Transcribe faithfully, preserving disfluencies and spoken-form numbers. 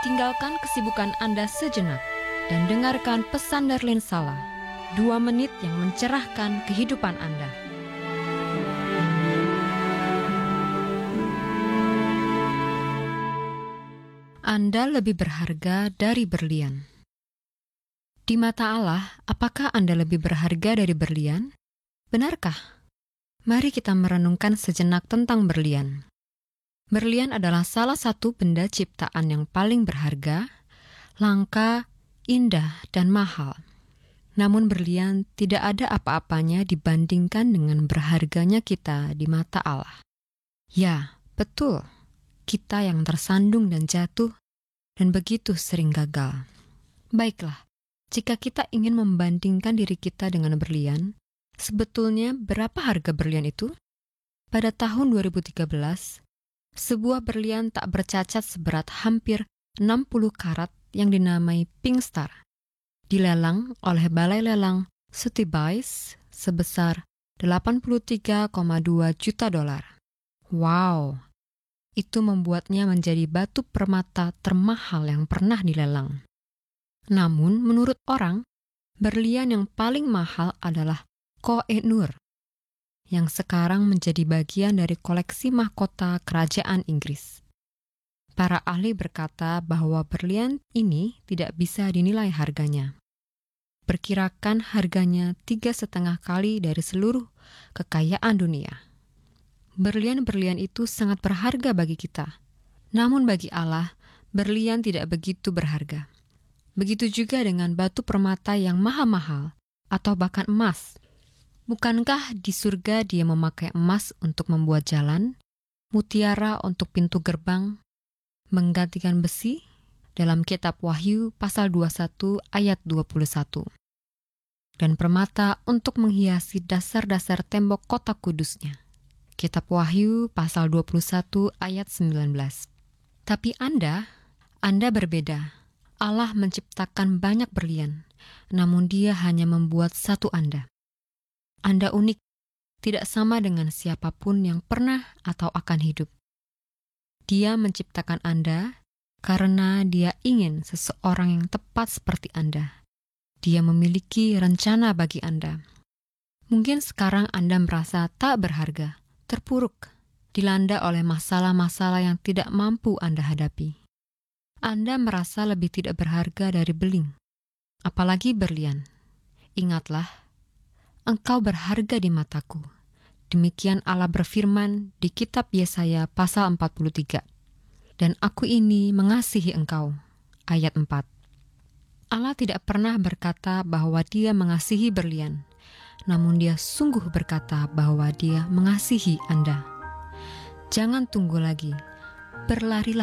Tinggalkan kesibukan Anda sejenak dan dengarkan pesan Darlene Sala, dua menit yang mencerahkan kehidupan Anda. Anda lebih berharga dari berlian. Di mata Allah, apakah Anda lebih berharga dari berlian? Benarkah? Mari kita merenungkan sejenak tentang berlian. Berlian adalah salah satu benda ciptaan yang paling berharga, langka, indah, dan mahal. Namun berlian tidak ada apa-apanya dibandingkan dengan berharganya kita di mata Allah. Ya, betul, kita yang tersandung dan jatuh, dan begitu sering gagal. Baiklah, jika kita ingin membandingkan diri kita dengan berlian, sebetulnya berapa harga berlian itu? Pada tahun dua ribu tiga belas, sebuah berlian tak bercacat seberat hampir enam puluh karat yang dinamai Pink Star dilelang oleh Balai Lelang Sotheby's sebesar delapan puluh tiga koma dua juta dolar. Wow, itu membuatnya menjadi batu permata termahal yang pernah dilelang. Namun, menurut orang, berlian yang paling mahal adalah Koh-i-Noor, yang sekarang menjadi bagian dari koleksi mahkota kerajaan Inggris. Para ahli berkata bahwa berlian ini tidak bisa dinilai harganya. Perkirakan harganya tiga setengah kali dari seluruh kekayaan dunia. Berlian-berlian itu sangat berharga bagi kita. Namun bagi Allah, berlian tidak begitu berharga. Begitu juga dengan batu permata yang mahal-mahal atau bahkan emas. Bukankah di surga Dia memakai emas untuk membuat jalan, mutiara untuk pintu gerbang, menggantikan besi dalam kitab Wahyu pasal dua puluh satu ayat dua puluh satu, dan permata untuk menghiasi dasar-dasar tembok kota kudusnya. Kitab Wahyu pasal dua puluh satu ayat sembilan belas. Tapi Anda, Anda berbeda. Allah menciptakan banyak berlian, namun Dia hanya membuat satu Anda. Anda unik, tidak sama dengan siapapun yang pernah atau akan hidup. Dia menciptakan Anda karena Dia ingin seseorang yang tepat seperti Anda. Dia memiliki rencana bagi Anda. Mungkin sekarang Anda merasa tak berharga, terpuruk, dilanda oleh masalah-masalah yang tidak mampu Anda hadapi. Anda merasa lebih tidak berharga dari beling, apalagi berlian. Ingatlah, engkau berharga di mataku. Demikian Allah berfirman di kitab Yesaya pasal empat puluh tiga. Dan aku ini mengasihi engkau. Ayat empat. Allah tidak pernah berkata bahwa Dia mengasihi berlian, namun Dia sungguh berkata bahwa Dia mengasihi Anda. Jangan tunggu lagi. Berlarilah